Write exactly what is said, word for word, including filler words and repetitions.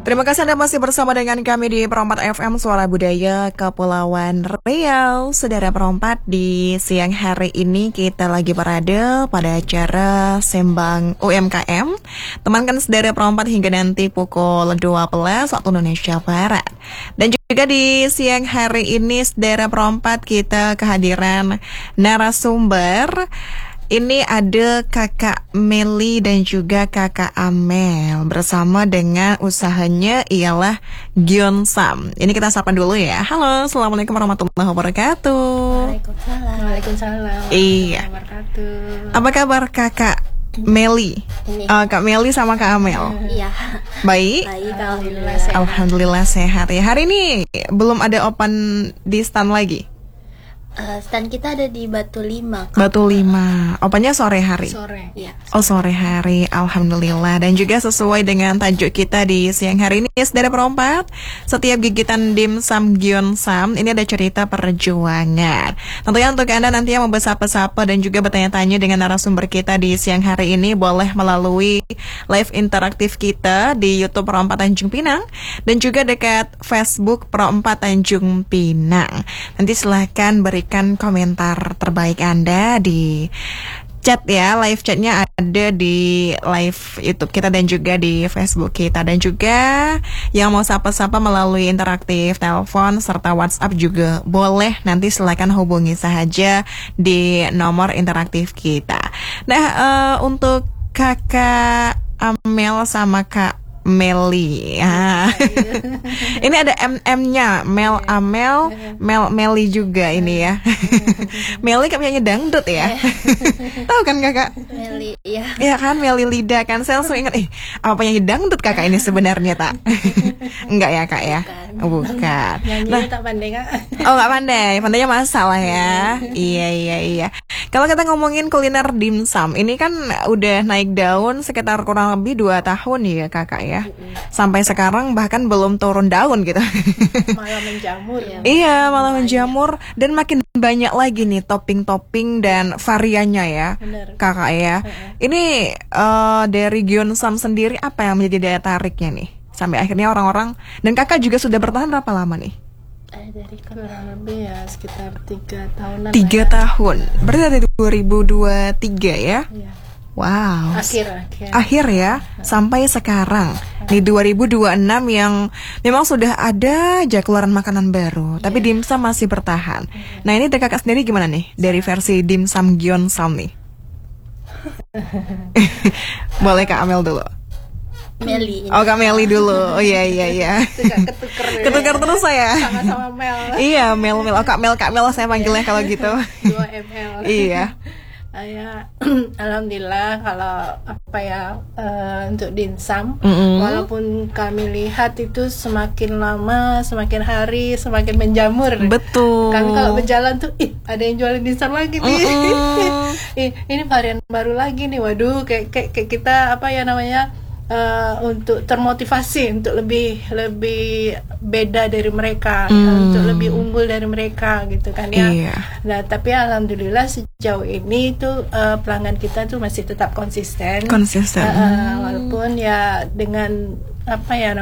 Terima kasih Anda masih bersama dengan kami di Perompat F M Suara Budaya Kepulauan Riau. Saudara Perompat, di siang hari ini kita lagi berada pada acara Sembang U M K M. Temankan saudara Perompat hingga nanti pukul dua belas waktu Indonesia Barat. Dan juga di siang hari ini saudara Perompat kita kehadiran narasumber. Ini ada Kakak Meli dan juga Kakak Amel bersama dengan usahanya ialah Gyeonsam. Ini kita sapa dulu ya. Halo, assalamualaikum warahmatullahi wabarakatuh. Waalaikumsalam. Waalaikumsalam. Iya. Wabarakatuh. Apa kabar Kakak Meli? Uh, Kak Meli sama Kak Amel. Iya. Baik. Baik, alhamdulillah sehat. Alhamdulillah sehat ya. Hari ini belum ada open di stand lagi. Uh, stand kita ada di Batu Lima. Kak. Batu Lima. Opennya sore hari. Sore. Iya. Oh, sore hari, alhamdulillah. Dan juga sesuai dengan tajuk kita di siang hari ini, saudara Perompat, setiap gigitan dimsum Gyeonsam ini ada cerita perjuangan. Tentunya untuk Anda nanti yang mau bersapa-sapa dan juga bertanya-tanya dengan narasumber kita di siang hari ini, boleh melalui live interaktif kita di YouTube Perompat Tanjung Pinang dan juga dekat Facebook Perompat Tanjung Pinang. Nanti silahkan berikan komentar terbaik Anda di chat ya, live chatnya ada di live YouTube kita dan juga di Facebook kita. Dan juga yang mau sapa-sapa melalui interaktif telepon serta WhatsApp juga boleh, nanti silakan hubungi saja di nomor interaktif kita. Nah, uh, untuk Kakak Amel sama Kak Meli. Ah. Ini ada M M-nya, Mel Amel, Mel Meli juga ini ya. Meli kan penyanyi dangdut ya. Tahu kan Kakak? Meli, iya. Iya kan, Meli Lida kan. Saya langsung ingat, eh, apa penyanyi dangdut Kakak ini sebenarnya tak? Enggak ya Kak ya? Oh, bukan. Nyanyi Nah, tak pandai Kak. oh nggak pandai, pandainya masalah ya. Iya iya iya. Kalau kita ngomongin kuliner dimsum, ini kan udah naik daun sekitar kurang lebih dua tahun ya Kakak ya. Sampai sekarang bahkan belum turun daun gitu. Malah menjamur ya. Iya, malah menjamur dan makin banyak lagi nih topping-topping dan variannya ya. Bener. Kakak ya. Ini uh, dari Gyeonsam sendiri apa yang menjadi daya tariknya nih? Sampai akhirnya orang-orang, dan Kakak juga sudah bertahan berapa lama nih? Eh, dari kurang lebih ya sekitar tiga tahunan. Tiga ya. tahun. Berarti dari dua ribu dua puluh tiga ya? Iya. Wow. Akhir akhir. Akhir ya, sampai sekarang di dua ribu dua puluh enam yang memang sudah ada aja keluaran makanan baru, tapi dimsum masih bertahan. Nah, ini dari Kakak sendiri gimana nih dari versi dimsum Gyeonsam nih? Boleh Kak Amel dulu. Meli. Oh, Kak Meli dulu. Oh iya iya iya. Ketuker. Ketukar terus saya. Sama-sama Mel. Iya, Mel Mel. Oh, Kak Mel Kak Mel saya panggilnya kalau gitu. dua ml. Iya. Ya, alhamdulillah kalau apa ya uh, untuk dimsum, Mm-hmm. walaupun kami lihat itu semakin lama, semakin hari semakin menjamur. Betul. Kami kalau berjalan tuh, ih ada yang jualan dimsum lagi nih. Mm-hmm. Ih, ini varian baru lagi nih. Waduh, kayak kayak, kayak kita apa ya namanya? Uh, untuk termotivasi untuk lebih lebih beda dari mereka, mm. untuk lebih unggul dari mereka gitu kan ya. Iya. Nah tapi alhamdulillah sejauh ini tuh uh, pelanggan kita tuh masih tetap konsisten. Konsisten. Uh, uh, walaupun ya dengan apa ya